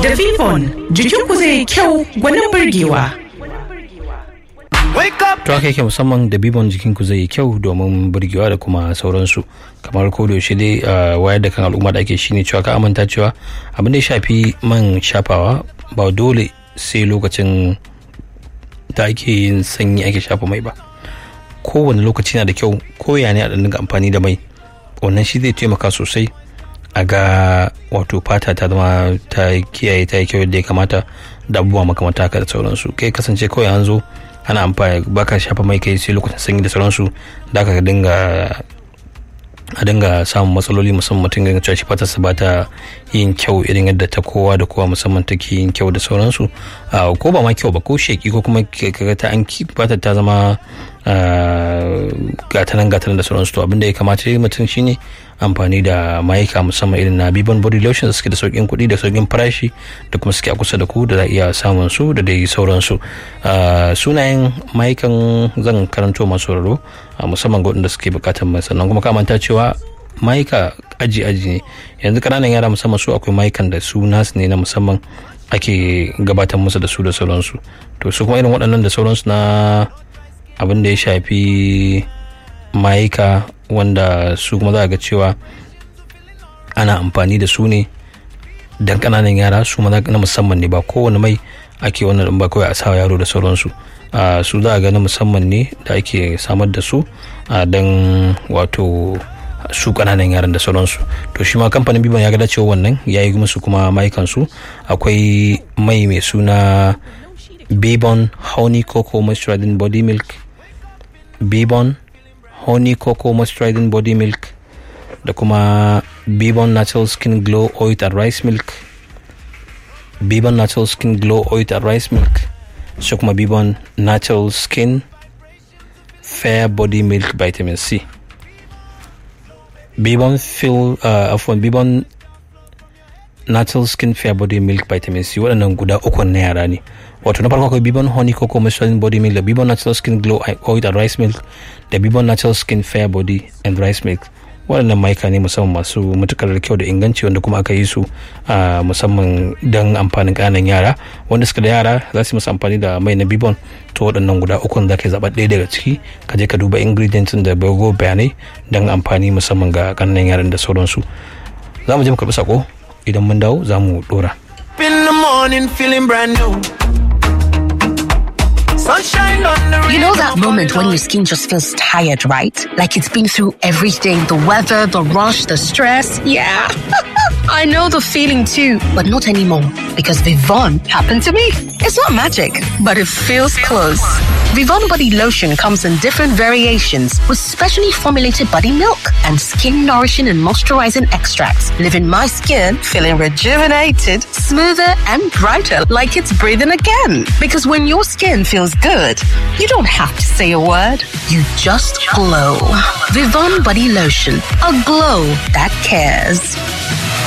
Da Vivon, jikinku zai yi kyau gwanin burgewa. To haka yake, musamman da bibon jikinku zai yi kyau domin burgewa da kuma sauransu. Kamar ko da yaushe dai wayar da kan al'umma da ake shine cewa ka amanta cewa abin da ya shafi man shafawa ba dole sai lokacin da ake yin sanyi ake shafa mai ba. Kowane lokaci na da kyau, ko ya ne a dinga amfani da mai. Wannan shi zai taimaka sosai a ga wato fata ta zama ta kiyaye ta yi kyau yadda ya kamata da abubuwa makamanta haka da sauransu. Kai kasance kawai an zo ana amfani baka shafa mai kai sai lokacin sanyi da sauransu, da aka dinga samun matsaloli, musamman mutum ganin cewa shi fatarsa ba ta yin kyau irin yadda ta kowa da kowa musamman take yin kyau da sauransu. Ko ba ma kyau ba, ko sheki ko kuma kaga ta an fatar ta zama gatanan da sauransu. To abin da ya kamata yi mutum shine amfani da mayuka musamman irin na Bibon body lotion da suke da sauƙin kuɗi da sauƙin farashi da kuma suke a kusa da ku da za a iya samun su da dai sauransu. Sunayen mayukan zan karanto masu sauraro musamman ga waɗanda suke buƙatar mai, sannan kuma ka manta cewa mayuka aji ne. Yanzu ƙananan yara musamman su akwai mayukan da su nasu ne na musamman ake gabatar musu da su da sauransu. To su kuma irin waɗannan da sauransu na abin da ya shafi mayuka wanda su kuma za a ga cewa ana amfani da su ne don ƙananan yara, su ma na musamman ne, ba kowane mai ake wannan ba kawai a sa yaro da sauransu. Su za a ga na musamman ne da ake samar da su don wato su ƙananan yaran da sauransu. To shi ma kamfanin Bibon ya ga dacewa wannan ya yi musu kuma mayukansu. Akwai mai suna Bibon Honey Cocoa Moisturizing Body Milk, Bibon Honey Cocoa Moisturizing Body Milk, da kuma Bibon Natural Skin Glow Oil and Rice Milk, Bibon Natural Skin Glow Oil and Rice Milk, sai kuma Bibon Natural Skin Fair Body Milk Vitamin C. Bibon Natural Skin Fair Body Milk Vitamin C, waɗannan guda uku na yara ne. Wato na farko akwai Bibon Honey Cocoa Moisturizing Body Milk da Bibon Natural Skin Glow Oil and Rice Milk da Bibon Natural Skin Fair Body and Rice Milk. Waɗannan maika ne musamman masu matukar kyau da inganci wanda kuma aka yi su musamman don amfanin ƙananan yara wanda suka da yara za su musu amfani da mai na Bibon. To waɗannan guda ukun za ka zaɓa ɗaya daga ciki, ka je ka duba ingredients da bago bayanai don amfani musamman ga ƙananan yaran da sauransu. Za mu je mu karɓi sako, idan mun dawo za mu ɗora. In the morning feeling brand new. Sunshine on the You know that moment when your skin just feels tired, right? Like it's been through everything, the weather, the rush, the stress. Yeah. I know the feeling too, but not anymore because Vivon happened to me. It's not magic, but it feels close. Vivon body lotion comes in different variations with specially formulated body milk and skin nourishing and moisturizing extracts, leaving my skin feeling rejuvenated, smoother and brighter like it's breathing again. Because when your skin feels good, you don't have to say a word. You just glow. Vivon body lotion, a glow that cares.